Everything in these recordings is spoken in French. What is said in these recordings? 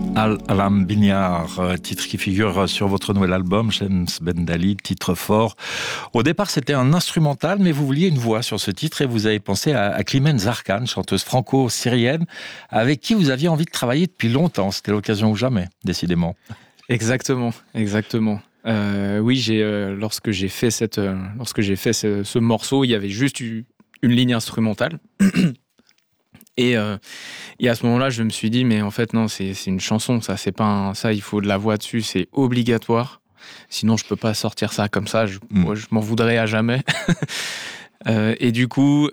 Alam Binyar, titre qui figure sur votre nouvel album, James Bendali, titre fort. Au départ, c'était un instrumental, mais vous vouliez une voix sur ce titre et vous avez pensé à Klimane Zarkan, chanteuse franco-syrienne, avec qui vous aviez envie de travailler depuis longtemps. C'était l'occasion ou jamais, décidément. Exactement. Oui, lorsque j'ai fait ce morceau, il y avait juste une ligne instrumentale. Et à ce moment-là, je me suis dit, mais en fait, non, c'est une chanson, ça, c'est pas ça, il faut de la voix dessus, c'est obligatoire. Sinon, je peux pas sortir ça comme ça, je m'en voudrais à jamais. Et du coup,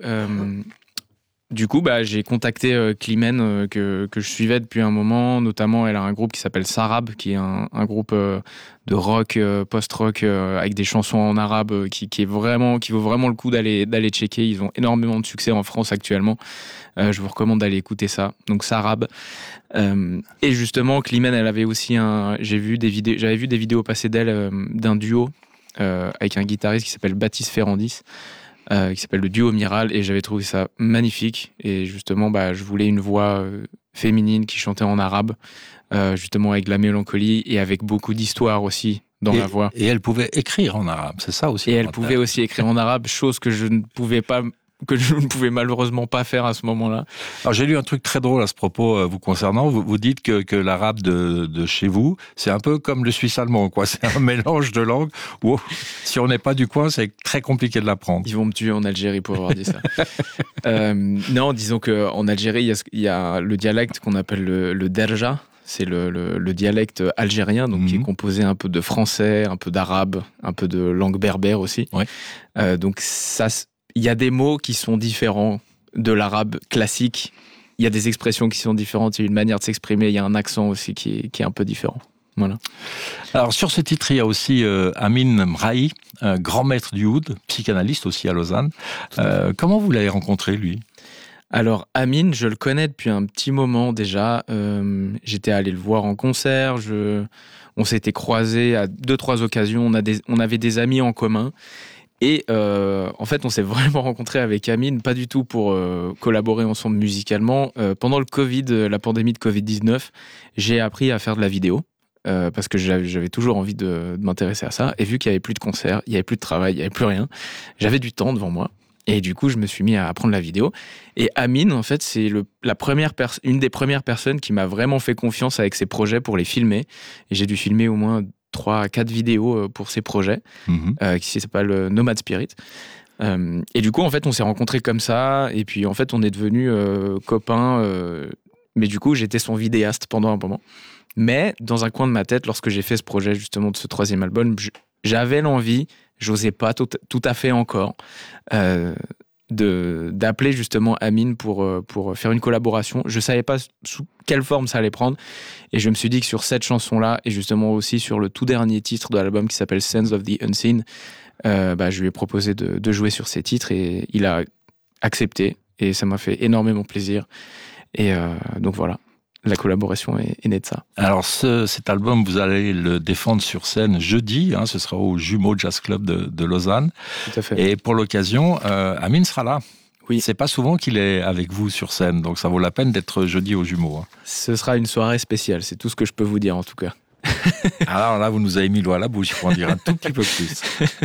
j'ai contacté Klimane, que je suivais depuis un moment. Notamment, elle a un groupe qui s'appelle Sarab, qui est un groupe de rock, post-rock, avec des chansons en arabe, qui vaut vraiment le coup d'aller checker. Ils ont énormément de succès en France actuellement. Je vous recommande d'aller écouter ça. Donc Sarab. Et justement, Klimane, elle avait aussi j'avais vu des vidéos passer d'elle, d'un duo avec un guitariste qui s'appelle Baptiste Ferrandis. Qui s'appelle le duo Miral, et j'avais trouvé ça magnifique. Et justement, je voulais une voix féminine qui chantait en arabe, justement avec de la mélancolie et avec beaucoup d'histoire aussi dans la voix. Et elle pouvait écrire en arabe, c'est ça aussi. Et elle pouvait aussi écrire en arabe, chose que je ne pouvais malheureusement pas faire à ce moment-là. Alors j'ai lu un truc très drôle à ce propos vous concernant. Vous dites que l'arabe de chez vous, c'est un peu comme le suisse allemand, quoi. C'est un mélange de langues où, si on n'est pas du coin, c'est très compliqué de l'apprendre. Ils vont me tuer en Algérie pour avoir dit ça. Non, disons qu'en Algérie, il y a le dialecte qu'on appelle le derja. C'est le dialecte algérien, donc qui est composé un peu de français, un peu d'arabe, un peu de langue berbère aussi. Ouais. Donc ça, il y a des mots qui sont différents de l'arabe classique. Il y a des expressions qui sont différentes. Il y a une manière de s'exprimer. Il y a un accent aussi qui est un peu différent. Voilà. Alors sur ce titre, il y a aussi Amin Mrahi, grand maître du oud, psychanalyste aussi à Lausanne. Comment vous l'avez rencontré, lui ? Alors Amin, je le connais depuis un petit moment déjà. J'étais allé le voir en concert. On s'était croisés à 2-3 occasions. On avait des amis en commun. Et en fait, on s'est vraiment rencontrés avec Amin, pas du tout pour collaborer ensemble musicalement. Pendant le Covid, la pandémie de Covid-19, j'ai appris à faire de la vidéo. Parce que j'avais toujours envie de m'intéresser à ça. Et vu qu'il n'y avait plus de concerts, il n'y avait plus de travail, il n'y avait plus rien, j'avais du temps devant moi. Et du coup, je me suis mis à apprendre la vidéo. Et Amin, en fait, c'est une des premières personnes qui m'a vraiment fait confiance avec ses projets pour les filmer. Et j'ai dû filmer au moins 3 à 4 vidéos pour ces projets, qui s'appelle Nomad Spirit. Et du coup, en fait, on s'est rencontrés comme ça. Et puis, en fait, on est devenus copains. Mais du coup, j'étais son vidéaste pendant un moment. Mais dans un coin de ma tête, lorsque j'ai fait ce projet justement de ce 3e album, j'avais l'envie, j'osais pas tout à fait encore, d'appeler justement Amin pour faire une collaboration. Je savais pas sous quelle forme ça allait prendre, et je me suis dit que sur cette chanson-là, et justement aussi sur le tout dernier titre de l'album qui s'appelle Sense of the Unseen, je lui ai proposé de jouer sur ces titres, et il a accepté, et ça m'a fait énormément plaisir. Et donc voilà. La collaboration est née de ça. Alors cet album, vous allez le défendre sur scène jeudi, ce sera au Jumeau Jazz Club de Lausanne. Tout à fait. Et pour l'occasion, Amin sera là. Oui. C'est pas souvent qu'il est avec vous sur scène, donc ça vaut la peine d'être jeudi au Jumeau. Ce sera une soirée spéciale, c'est tout ce que je peux vous dire en tout cas. Alors là, vous nous avez mis l'eau à la bouche, il faut en dire un tout petit peu plus.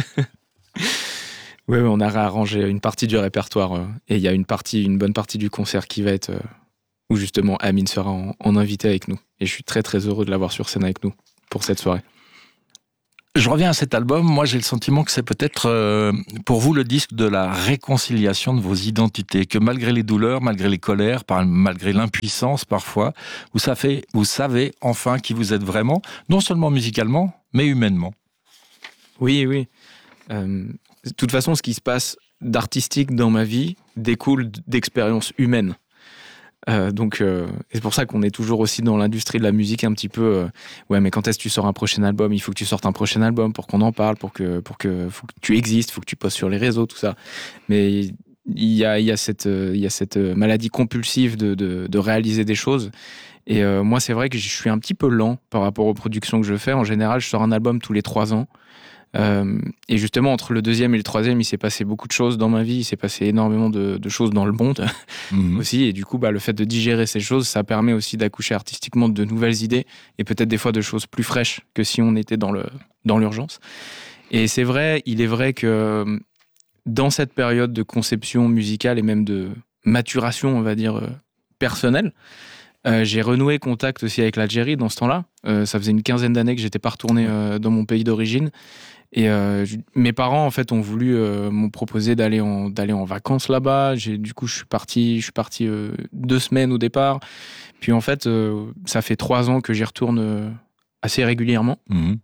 Oui, on a réarrangé une partie du répertoire, et il y a une bonne partie du concert qui va être... où justement Amin sera en invité avec nous. Et je suis très très heureux de l'avoir sur scène avec nous pour cette soirée. Je reviens à cet album. Moi, j'ai le sentiment que c'est peut-être pour vous le disque de la réconciliation de vos identités, que malgré les douleurs, malgré les colères, malgré l'impuissance parfois, vous savez enfin qui vous êtes vraiment, non seulement musicalement, mais humainement. Oui. De toute façon, ce qui se passe d'artistique dans ma vie découle d'expériences humaines. Donc c'est pour ça qu'on est toujours aussi dans l'industrie de la musique un petit peu ouais, mais quand est-ce que tu sors un prochain album, il faut que tu sortes un prochain album pour qu'on en parle, faut que tu existes, faut que tu postes sur les réseaux, tout ça. Mais il y a cette maladie compulsive de réaliser des choses, et moi c'est vrai que je suis un petit peu lent par rapport aux productions que je fais. En général, je sors un album tous les 3 ans. Et justement, entre le deuxième et le troisième, il s'est passé beaucoup de choses dans ma vie. Il s'est passé énormément de choses dans le monde aussi. Et du coup, le fait de digérer ces choses, ça permet aussi d'accoucher artistiquement de nouvelles idées et peut-être des fois de choses plus fraîches que si on était dans l'urgence. Et c'est vrai, il est vrai que dans cette période de conception musicale et même de maturation, on va dire, personnelle, j'ai renoué contact aussi avec l'Algérie dans ce temps-là. Ça faisait une quinzaine d'années que j'étais pas retourné dans mon pays d'origine. Et mes parents, en fait, ont voulu m'ont proposé d'aller en vacances là-bas. Du coup, je suis parti 2 semaines au départ. Puis en fait, ça fait 3 ans que j'y retourne assez régulièrement.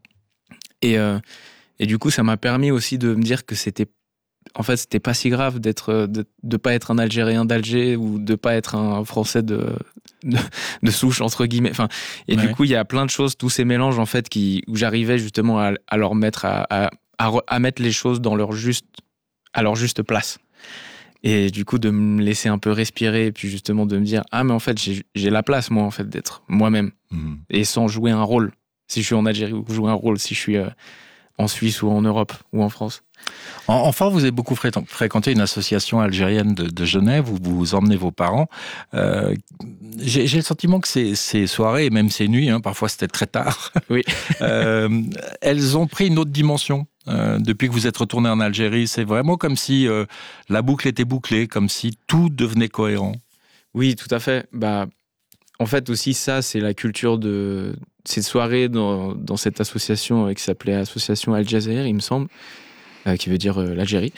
Et du coup, ça m'a permis aussi de me dire que c'était pas si grave de pas être un Algérien d'Alger ou de pas être un Français de souche, entre guillemets. Enfin, et du coup, il y a plein de choses, tous ces mélanges, en fait, où j'arrivais justement à leur mettre, à mettre les choses à leur juste place. Et du coup, de me laisser un peu respirer et puis justement de me dire, ah, mais en fait, j'ai la place, moi, en fait, d'être moi-même. Et sans jouer un rôle. Si je suis en Algérie, ou jouer un rôle si je suis en Suisse ou en Europe ou en France. Enfant, vous avez beaucoup fréquenté une association algérienne de Genève où vous emmenez vos parents. J'ai le sentiment que ces soirées, et même ces nuits, parfois c'était très tard, oui. Elles ont pris une autre dimension. Depuis que vous êtes retourné en Algérie, c'est vraiment comme si la boucle était bouclée, comme si tout devenait cohérent. Oui, tout à fait. En fait aussi, ça, c'est la culture de ces soirées dans cette association qui s'appelait Association Al Jazair, il me semble, qui veut dire l'Algérie.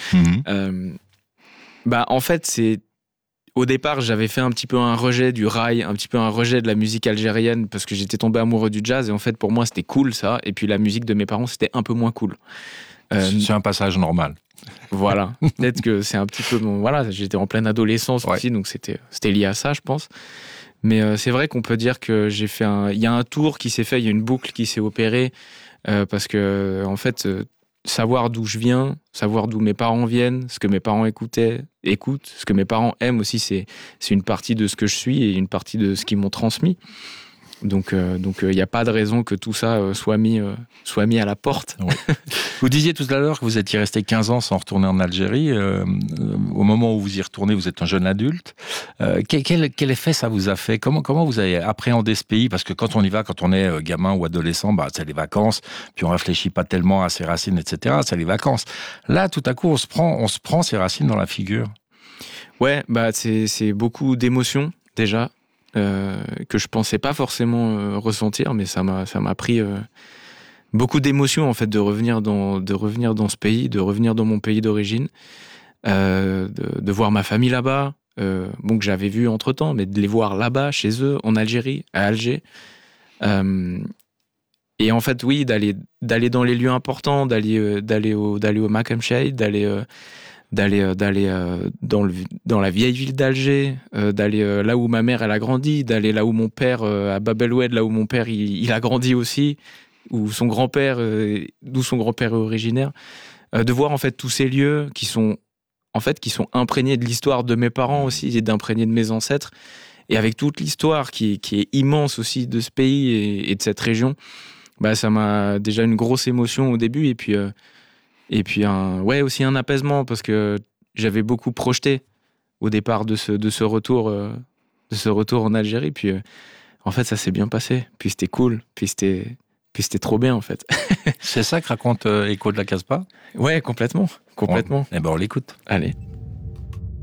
En fait, au départ, j'avais fait un petit peu un rejet du rail, un petit peu un rejet de la musique algérienne parce que j'étais tombé amoureux du jazz et en fait, pour moi, c'était cool ça. Et puis la musique de mes parents, c'était un peu moins cool. C'est un passage normal. Voilà. Peut-être que c'est un petit peu... j'étais en pleine adolescence aussi, donc c'était lié à ça, je pense. Mais c'est vrai qu'on peut dire que il y a un tour qui s'est fait, il y a une boucle qui s'est opérée parce que, en fait, savoir d'où je viens, savoir d'où mes parents viennent, ce que mes parents écoutent, ce que mes parents aiment aussi, c'est une partie de ce que je suis et une partie de ce qu'ils m'ont transmis. Donc, il n'y a pas de raison que tout ça soit mis à la porte. Oui. Vous disiez tout à l'heure que vous étiez resté 15 ans sans retourner en Algérie. Au moment où vous y retournez, vous êtes un jeune adulte. Quel effet ça vous a fait ? Comment vous avez appréhendé ce pays ? Parce que quand on y va, quand on est gamin ou adolescent, c'est les vacances, puis on réfléchit pas tellement à ses racines, etc. C'est les vacances. Là, tout à coup, on se prend ses racines dans la figure. Ouais, c'est beaucoup d'émotions, déjà. Que je pensais pas forcément ressentir, mais ça m'a pris beaucoup d'émotions en fait de revenir dans ce pays, de revenir dans mon pays d'origine, de voir ma famille là-bas, que j'avais vu entre temps, mais de les voir là-bas chez eux en Algérie, à Alger, et en fait oui d'aller dans les lieux importants, d'aller au Makam Cheikh, d'aller dans la vieille ville d'Alger, d'aller là où ma mère elle a grandi, d'aller là où mon père à Bab el Oued, là où mon père il a grandi aussi, où son grand-père d'où son grand-père est originaire, de voir en fait tous ces lieux qui sont imprégnés de l'histoire de mes parents aussi et d'imprégnés de mes ancêtres, et avec toute l'histoire qui est immense aussi de ce pays et de cette région, ça m'a déjà une grosse émotion au début et puis aussi un apaisement parce que j'avais beaucoup projeté au départ de ce retour en Algérie. Puis en fait, ça s'est bien passé. Puis c'était cool. Puis c'était trop bien en fait. C'est ça que raconte Écho de la Casbah ? Ouais, complètement. Bon, on l'écoute. Allez.